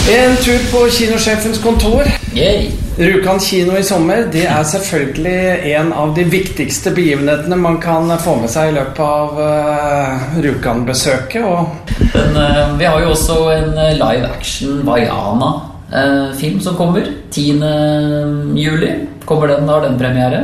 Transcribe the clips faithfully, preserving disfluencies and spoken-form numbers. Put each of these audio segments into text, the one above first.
En tur på kinosjefens kontor. Yay. Rjukan kino i sommer, det er selvfølgelig en av de viktigste begivenhetene man kan få med seg i løpet av uh, Rjukan-besøket. Og... Men uh, vi har jo også en live action Vaiana-film uh, som kommer tiende juli. Kommer den, har den premiere.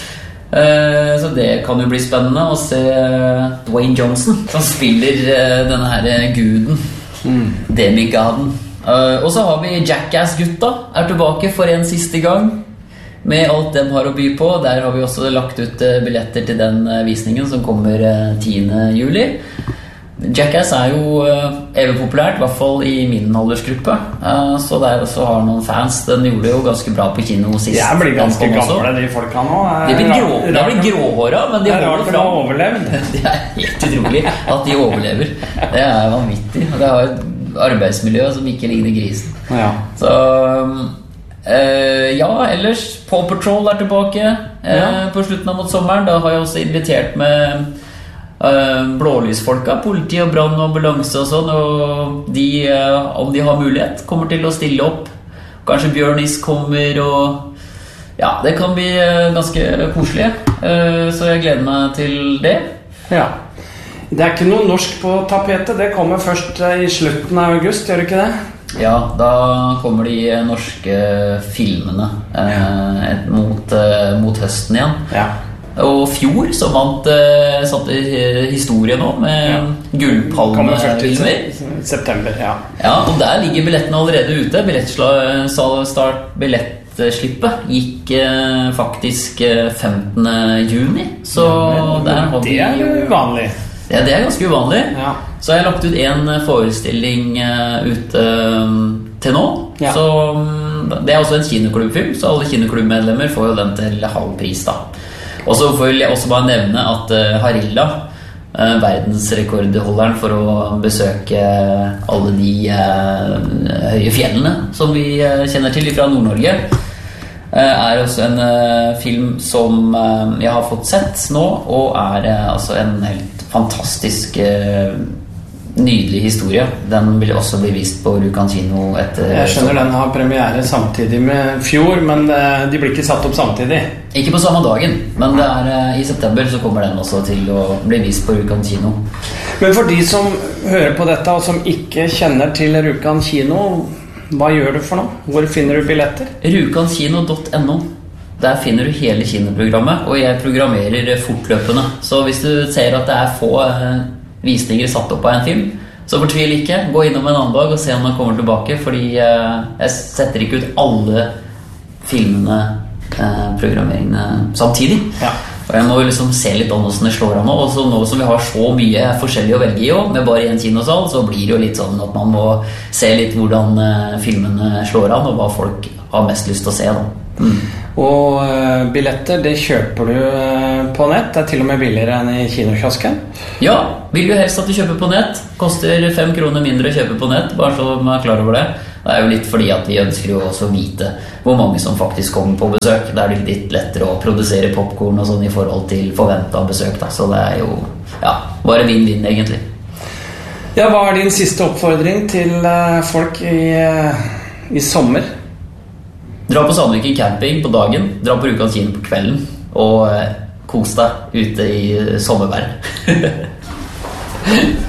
Uh, så det kan jo bli spennende å se Dwayne Johnson som spiller uh, denne her guden, mm. Demigaden. Uh, og så har vi Jackass-gutta er tilbake for en siste gang med alt de har å by på. Der har vi også lagt ut uh, billetter til den uh, visningen som kommer uh, tiende juli. Jackass er jo uh, evig populært, i hvert fall i min aldersgruppe. Uh, så der også har noen fans. Den gjorde jo ganske bra på kino sist. Jeg blir ganske gamle, de folka nå. De blir, grå, de blir gråhåra, men de det er rart de har overlevd. Det er helt utrolig at de overlever. Det er vanvittig. Det har arbeidsmiljø som ikke ligner grisen. Ja. Så øh, ja, ellers Paw Patrol er tilbake øh, ja. på slutten av mot sommeren. Da har jeg også invitert med øh, blålysfolka, politi og brann og ambulanse og sånn, og de, øh, om de har mulighet, kommer til å stille opp. Kanskje Bjørnis kommer, og ja, det kan bli øh, ganske koselig, øh, så jeg gleder meg til det. Ja. Det er ikke noe norsk på tapetet. Det kommer først i slutten av august, gjør det ikke det? Ja, da kommer de norske filmene eh, mot, eh, mot høsten igjen. Ja. Og Fjord, som vant eh, satt i historie nå med ja. Gullpalme-filmer. September, ja. Ja, og der ligger billettene allerede ute. Billettstart, billettslippet gikk eh, faktisk femtende juni. Så ja, men, der har vi... Det er uvanlig. Ja, det er ganske uvanlig. Ja. Så jeg har lagt ut en forestilling uh, ute um, til nå. Ja. Så um, det er også en kinoklubbfilm, så alle kinoklubbmedlemmer får jo den til halv pris da. Og så får jeg også bare nevne at uh, Harilla, uh, verdensrekordholderen for å besøke alle de uh, høye fjellene som vi uh, kjenner til fra Nord-Norge, er også en uh, film som uh, jeg har fått sett nå, og er uh, altså en helt fantastisk uh, nydelig historie. Den vil også bli vist på Rjukan kino etter... Jeg skjønner den har premiere samtidig med Fjord, men uh, de blir ikke satt opp samtidig. Ikke på samme dagen, men det er, uh, i september så kommer den også til å bli vist på Rjukan kino. Men for de som hører på dette og som ikke kjenner til Rjukan kino, hva gjør du for noe? Hvor finner du billetter? Rjukankino punktum no. Der finner du hele kinoprogrammet, og jeg programmerer fortløpende. Så hvis du ser at det er få eh, visninger satt opp av en film, så fortvil ikke. Gå innom en annen dag og se om den kommer tilbake, fordi eh, jeg setter ikke ut alle filmene, eh, programmeringene samtidig. Ja. Og jeg må liksom se litt om hvordan det slår an nå. Og så nå som vi har så mye forskjellig å velge i også, med bare en kinosal, så blir det jo litt sånn at man må se litt hvordan uh, filmene slår an, og hva folk har mest lyst til å se da. Mm. Og uh, billetter, det kjøper du uh, på nett. Det er til og med billigere enn i kinokiosken. Ja, vil du helst at du kjøper på nett. Koster fem kroner mindre å kjøpe på nett, bare så man er klar over det. Det er jo litt fordi at vi ønsker jo også å vite hvor mange som faktisk kommer på besøk. Det er litt lettere å produsere popcorn og sånn i forhold til forventet besøk da. Så det er jo, ja, bare vinn-vinn egentlig. Ja, hva er din siste oppfordring til uh, folk i, uh, i sommer? Dra på Sandviken camping på dagen, dra på Rjukan kino på kvelden, og uh, kos deg ute i sommervær.